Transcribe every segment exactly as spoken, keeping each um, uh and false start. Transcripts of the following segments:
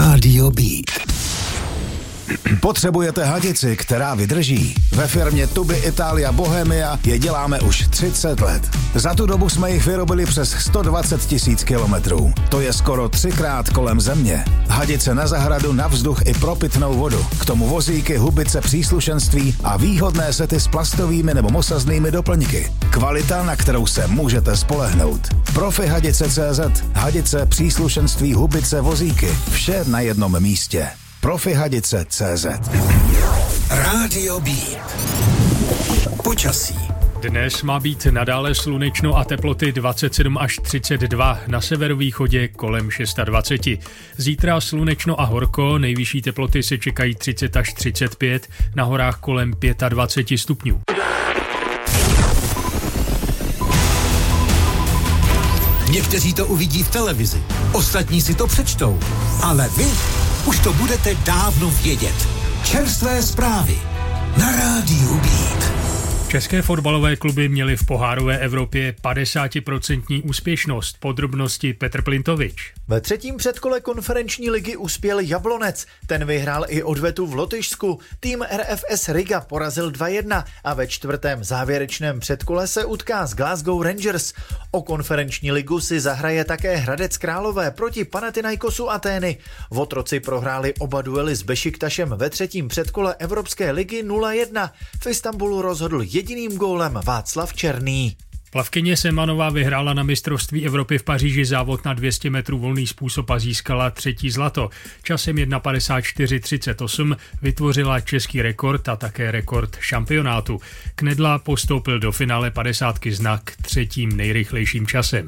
Rádio Beat. Potřebujete hadici, která vydrží? Ve firmě Tuby Italia Bohemia je děláme už třicet let. Za tu dobu jsme jich vyrobili přes sto dvacet tisíc kilometrů. To je skoro třikrát kolem země. Hadice na zahradu, na vzduch i pro pitnou vodu. K tomu vozíky, hubice, příslušenství a výhodné sety s plastovými nebo mosaznými doplňky. Kvalita, na kterou se můžete spolehnout. Profi Hadice tečka cé zet. Hadice, příslušenství, hubice, vozíky. Vše na jednom místě. Profi Hadice tečka cé zet. Rádio Beat. Počasí. Dnes má být nadále slunečno a teploty dvacet sedm až třicet dva, na severovýchodě kolem dvacet šest. Zítra slunečno a horko, nejvyšší teploty se čekají třicet až třicet pět, na horách kolem dvacet pět stupňů. Někteří to uvidí v televizi, ostatní si to přečtou, ale vy už to budete dávno vědět. Čerstvé zprávy na Rádiu Beat. České fotbalové kluby měly v pohárové Evropě padesát procent úspěšnost. Podrobnosti Petr Plintovič. Ve třetím předkole konferenční ligy uspěl Jablonec. Ten vyhrál i odvetu v Lotyšsku. Tým R F S Riga porazil dva jedna a ve čtvrtém závěrečném předkole se utká s Glasgow Rangers. O konferenční ligu si zahraje také Hradec Králové proti Panathinaikosu Atény. Votroci prohráli oba duely s Bešiktašem ve třetím předkole Evropské ligy nula jedna. V Istanbulu rozhodl jediným gólem Václav Černý. Plavkyně Semanová vyhrála na mistrovství Evropy v Paříži závod na dvě stě metrů volný způsob a získala třetí zlato. Časem jedna padesát čtyři třicet osm vytvořila český rekord a také rekord šampionátu. Knedla postoupil do finále padesátky znak třetím nejrychlejším časem.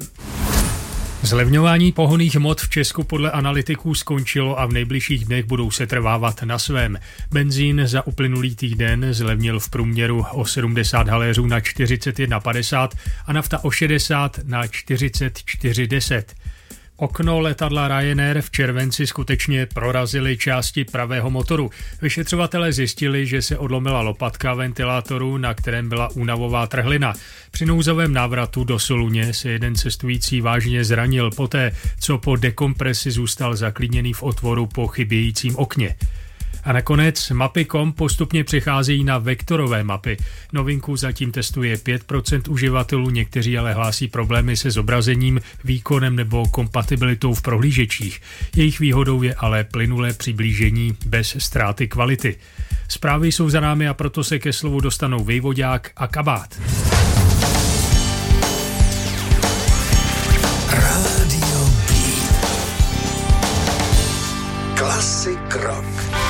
Zlevňování pohonných hmot v Česku podle analytiků skončilo a v nejbližších dnech budou se trvávat na svém. Benzín za uplynulý týden zlevnil v průměru o sedmdesát haléřů na čtyřicet jedna padesát a nafta o šedesát na čtyřicet čtyři deset. Okno letadla Ryanair v červenci skutečně prorazily části pravého motoru. Vyšetřovatelé zjistili, že se odlomila lopatka ventilátoru, na kterém byla únavová trhlina. Při nouzovém návratu do Soluně se jeden cestující vážně zranil poté, co po dekompresi zůstal zaklíněný v otvoru po chybějícím okně. A nakonec mapy tečka com postupně přecházejí na vektorové mapy. Novinku zatím testuje pět procent uživatelů, někteří ale hlásí problémy se zobrazením, výkonem nebo kompatibilitou v prohlížečích. Jejich výhodou je ale plynulé přiblížení bez ztráty kvality. Zprávy jsou za námi a proto se ke slovu dostanou Vejvodák a Kabát. Rádio Beat. Klasik rock.